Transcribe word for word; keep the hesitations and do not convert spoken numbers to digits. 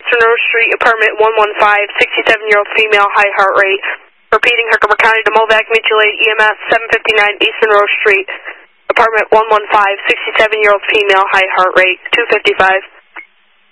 Western Rose Street, apartment one one five, sixty-seven-year-old female, high heart rate. Repeating, Herkimer County to Movac Mutual Aid E M S, seven fifty-nine Eastern Rose Street, apartment one one five, sixty-seven-year-old female, high heart rate, two fifty-five.